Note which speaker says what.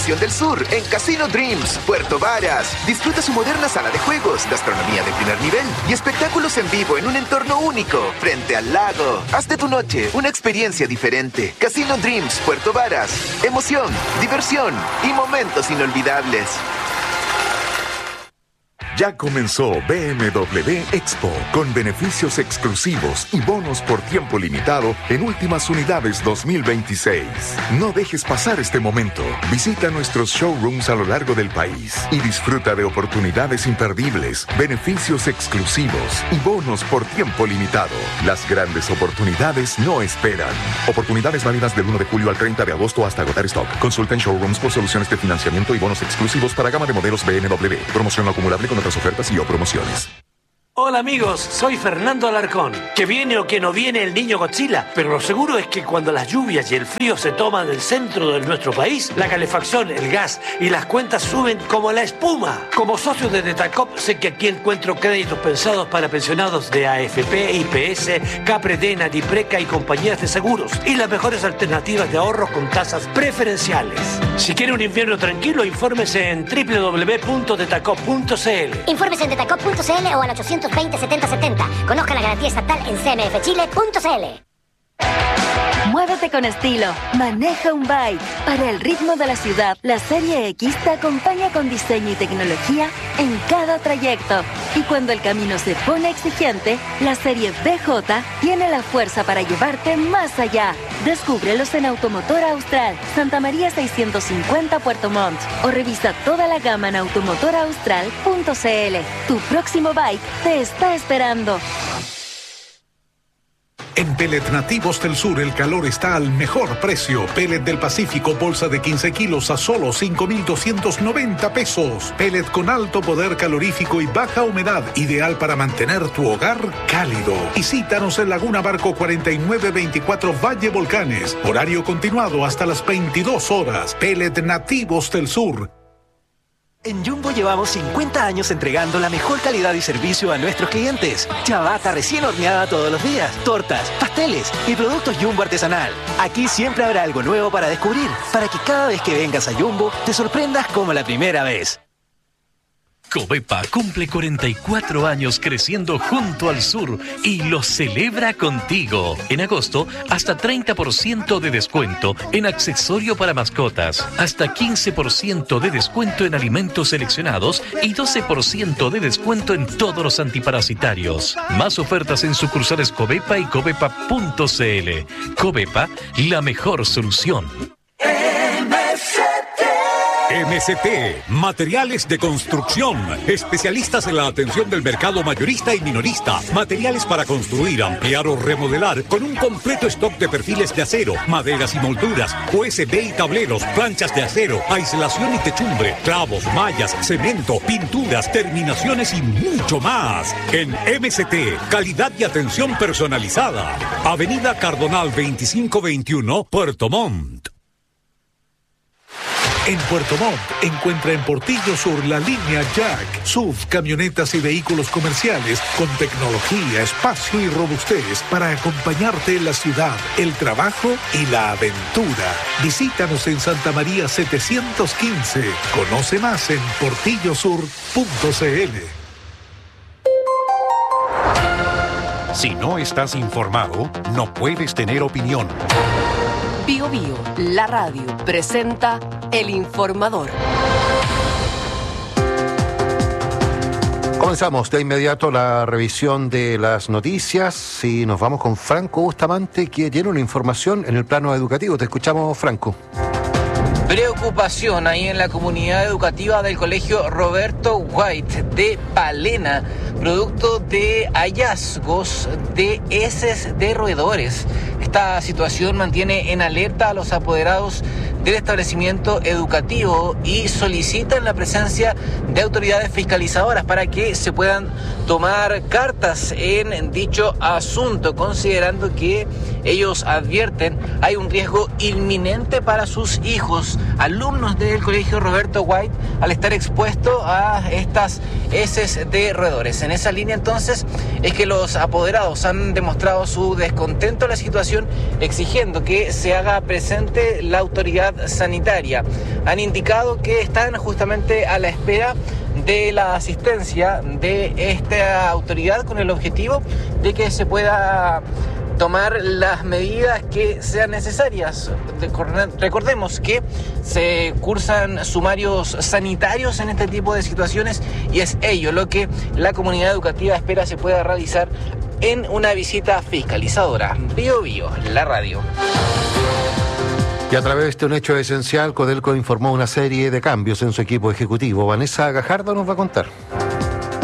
Speaker 1: emoción del sur en Casino Dreams, Puerto Varas. Disfruta su moderna sala de juegos, gastronomía de primer nivel y espectáculos en vivo en un entorno único, frente al lago. Haz de tu noche una experiencia diferente. Casino Dreams, Puerto Varas. Emoción, diversión y momentos inolvidables.
Speaker 2: Ya comenzó BMW Expo, con beneficios exclusivos y bonos por tiempo limitado en últimas unidades 2026. No dejes pasar este momento. Visita nuestros showrooms a lo largo del país y disfruta de oportunidades imperdibles, beneficios exclusivos y bonos por tiempo limitado. Las grandes oportunidades no esperan. Oportunidades válidas del 1 de julio al 30 de agosto hasta agotar stock. Consulta en showrooms por soluciones de financiamiento y bonos exclusivos para gama de modelos BMW. Promoción no acumulable con otras ofertas y o promociones.
Speaker 3: Hola amigos, soy Fernando Alarcón. Que viene o que no viene el niño Godzilla, pero lo seguro es que cuando las lluvias y el frío se toman el centro de nuestro país, la calefacción, el gas y las cuentas suben como la espuma. Como socio de Detacop, sé que aquí encuentro créditos pensados para pensionados de AFP, IPS, Capredena, Dipreca y compañías de seguros, y las mejores alternativas de ahorro con tasas preferenciales. Si quiere un invierno tranquilo, infórmese en www.detacop.cl.
Speaker 4: Infórmese en detacop.cl o al 820 7070. Conozca la garantía estatal en cmfchile.cl.
Speaker 5: Muévete con estilo. Maneja un bike. Para el ritmo de la ciudad, la Serie X te acompaña con diseño y tecnología en cada trayecto. Y cuando el camino se pone exigente, la Serie BJ tiene la fuerza para llevarte más allá. Descúbrelos en Automotor Austral, Santa María 650 Puerto Montt. O revisa toda la gama en automotoraustral.cl. Tu próximo bike te está esperando.
Speaker 6: En Pellet Nativos del Sur el calor está al mejor precio. Pellet del Pacífico, bolsa de 15 kilos a solo 5,290 pesos. Pellet con alto poder calorífico y baja humedad, ideal para mantener tu hogar cálido. Visítanos en Laguna Barco 4924 Valle Volcanes. Horario continuado hasta las 22 horas. Pellet Nativos del Sur.
Speaker 7: En Jumbo llevamos 50 años entregando la mejor calidad y servicio a nuestros clientes. Ciabatta recién horneada todos los días, tortas, pasteles y productos Jumbo artesanal. Aquí siempre habrá algo nuevo para descubrir, para que cada vez que vengas a Jumbo te sorprendas como la primera vez.
Speaker 8: Covepa cumple 44 años creciendo junto al sur y lo celebra contigo. En agosto, hasta 30% de descuento en accesorio para mascotas, hasta 15% de descuento en alimentos seleccionados y 12% de descuento en todos los antiparasitarios. Más ofertas en sucursales Covepa y covepa.cl. Covepa, la mejor solución.
Speaker 9: MCT, materiales de construcción, especialistas en la atención del mercado mayorista y minorista, materiales para construir, ampliar o remodelar, con un completo stock de perfiles de acero, maderas y molduras, USB y tableros, planchas de acero, aislación y techumbre, clavos, mallas, cemento, pinturas, terminaciones y mucho más. En MCT, calidad y atención personalizada. Avenida Cardonal 2521, Puerto Montt.
Speaker 6: En Puerto Montt encuentra en Portillo Sur la línea Jack, SUV, camionetas y vehículos comerciales con tecnología, espacio y robustez para acompañarte en la ciudad, el trabajo y la aventura. Visítanos en Santa María 715. Conoce más en portillosur.cl.
Speaker 10: Si no estás informado, no puedes tener opinión.
Speaker 11: Bio Bio, la radio, presenta El Informador.
Speaker 12: Comenzamos de inmediato la revisión de las noticias y nos vamos con Franco Bustamante, que tiene una información en el plano educativo. Te escuchamos, Franco.
Speaker 13: Preocupación ahí en la comunidad educativa del Colegio Roberto White de Palena, producto de hallazgos de heces de roedores. Esta situación mantiene en alerta a los apoderados del establecimiento educativo y solicitan la presencia de autoridades fiscalizadoras para que se puedan tomar cartas en dicho asunto, considerando que ellos advierten hay un riesgo inminente para sus hijos, alumnos del Colegio Roberto White, al estar expuesto a estas heces de roedores. En esa línea entonces es que los apoderados han demostrado su descontento en la situación, exigiendo que se haga presente la autoridad autoridad sanitaria. Han indicado que están justamente a la espera de la asistencia de esta autoridad con el objetivo de que se pueda tomar las medidas que sean necesarias. Recordemos que se cursan sumarios sanitarios en este tipo de situaciones y es ello lo que la comunidad educativa espera se pueda realizar en una visita fiscalizadora. Bio Bio, la radio.
Speaker 12: Y a través de un hecho esencial, Codelco informó una serie de cambios en su equipo ejecutivo. Vanessa Gajardo nos va a contar.